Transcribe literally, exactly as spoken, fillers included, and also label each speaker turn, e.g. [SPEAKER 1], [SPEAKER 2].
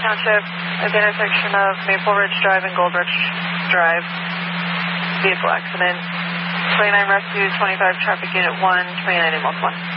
[SPEAKER 1] Township at the intersection of Maple Ridge Drive and Gold Ridge Drive. Vehicle accident. twenty-nine Rescue, twenty-five Traffic Unit one, twenty-nine Ambulance one.